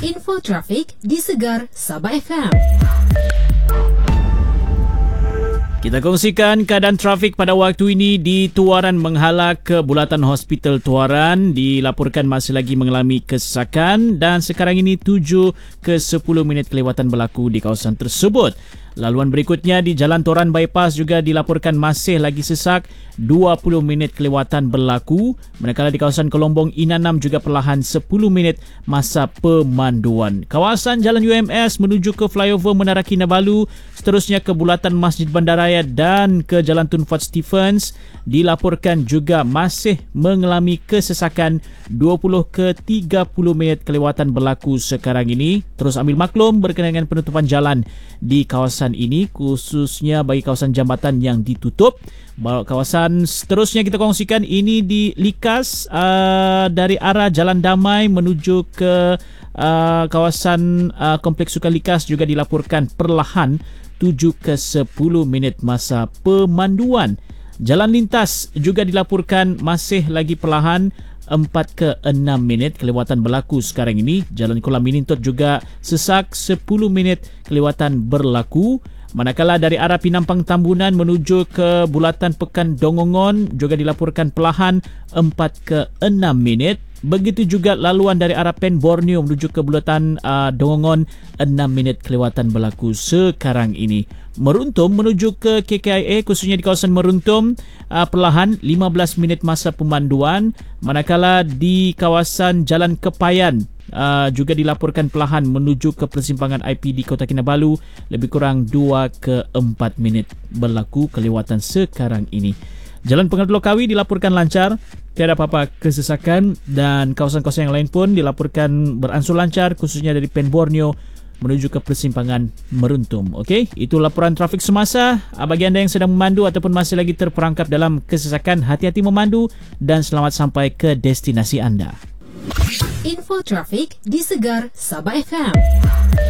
Info trafik di Segar Sabah FM. Kita kongsikan keadaan trafik pada waktu ini di Tuaran Menghala ke Bulatan Hospital Tuaran. Dilaporkan masih lagi mengalami kesesakan dan sekarang ini 7 ke 10 minit kelewatan berlaku di kawasan tersebut. Laluan berikutnya di Jalan Toran Bypass juga dilaporkan masih lagi sesak, 20 minit kelewatan berlaku. Manakala di kawasan Kelombong Inanam juga perlahan 10 minit masa pemanduan. Kawasan Jalan UMS menuju ke flyover Menara Kinabalu, seterusnya ke Bulatan Masjid Bandaraya dan ke Jalan Tun Fat Stephens dilaporkan juga masih mengalami kesesakan, 20 ke 30 minit kelewatan berlaku sekarang ini. Terus ambil maklum berkenaan dengan penutupan jalan di kawasan ini, khususnya bagi kawasan jambatan yang ditutup. Kawasan seterusnya kita kongsikan ini di Likas, dari arah Jalan Damai menuju ke kawasan Kompleks Sukan Likas juga dilaporkan perlahan 7 ke 10 minit masa pemanduan. Jalan lintas juga dilaporkan masih lagi perlahan, 4 ke 6 minit kelewatan berlaku sekarang ini. Jalan Kuala Minintot juga sesak, 10 minit kelewatan berlaku. Manakala dari arah Pinampang Tambunan menuju ke Bulatan Pekan Dongongon juga dilaporkan perlahan, 4 ke 6 minit. Begitu juga laluan dari arah Pen Borneo menuju ke Bulatan Dongongon, 6 minit kelewatan berlaku sekarang ini. Meruntum menuju ke KKIA khususnya di kawasan Meruntum, perlahan 15 minit masa pemanduan. Manakala di kawasan Jalan Kepayan juga dilaporkan perlahan menuju ke persimpangan IP di Kota Kinabalu, lebih kurang 2 ke 4 minit berlaku kelewatan sekarang ini. Jalan Penganut Lokawi dilaporkan lancar, tiada apa-apa kesesakan, dan kawasan-kawasan yang lain pun dilaporkan beransur lancar khususnya dari Pen Borneo menuju ke persimpangan Meruntum. Okey, itu laporan trafik semasa. Bagi anda yang sedang memandu ataupun masih lagi terperangkap dalam kesesakan, hati-hati memandu dan selamat sampai ke destinasi anda. Info trafik di Segar Sabah FM.